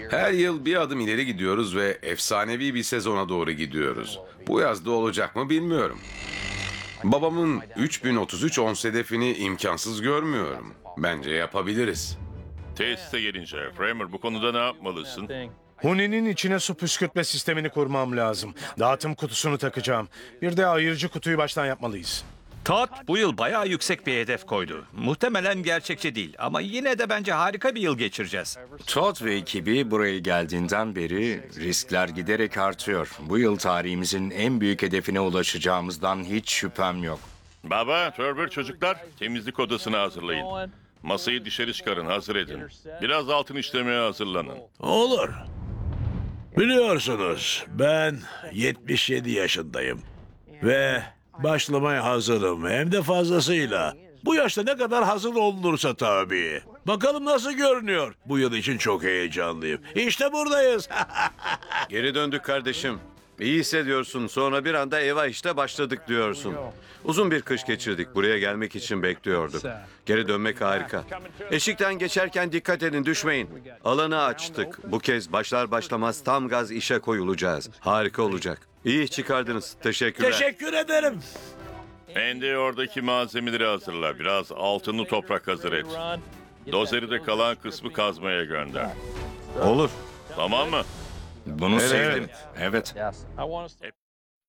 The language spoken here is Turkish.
Her yıl bir adım ileri gidiyoruz ve efsanevi bir sezona doğru gidiyoruz. Bu yaz da olacak mı bilmiyorum. Babamın 3033 ons hedefini imkansız görmüyorum. Bence yapabiliriz. Tesise gelince Framer bu konuda ne yapmalısın? Huni'nin içine su püskürtme sistemini kurmam lazım. Dağıtım kutusunu takacağım. Bir de ayırıcı kutuyu baştan yapmalıyız. Todd bu yıl bayağı yüksek bir hedef koydu. Muhtemelen gerçekçi değil ama yine de bence harika bir yıl geçireceğiz. Todd ve ekibi buraya geldiğinden beri riskler giderek artıyor. Bu yıl tarihimizin en büyük hedefine ulaşacağımızdan hiç şüphem yok. Baba, Turber çocuklar temizlik odasını hazırlayın. Masayı dışarı çıkarın, hazır edin. Biraz altın işlemeye hazırlanın. Olur. Biliyorsunuz ben 77 yaşındayım ve başlamaya hazırım hem de fazlasıyla. Bu yaşta ne kadar hazır olunursa tabii. Bakalım nasıl görünüyor. Bu yıl için çok heyecanlıyım. İşte buradayız. Geri döndük kardeşim. İyi hissediyorsun. Sonra bir anda Eva işte başladık diyorsun. Uzun bir kış geçirdik. Buraya gelmek için bekliyorduk. Geri dönmek harika. Eşikten geçerken dikkat edin, düşmeyin. Alanı açtık. Bu kez başlar başlamaz tam gaz işe koyulacağız. Harika olacak. İyi iş çıkardınız. Teşekkürler. Teşekkür ederim. Andy oradaki malzemeleri hazırla. Biraz altınlı toprak hazır et. Dozeri de kalan kısmı kazmaya gönder. Olur. Tamam mı? Bunu sevdim. Evet.